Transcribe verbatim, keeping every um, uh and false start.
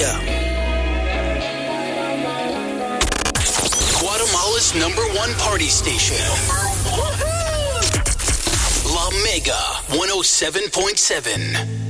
Yeah. Guatemala's number one party station. La Mega one oh seven point seven.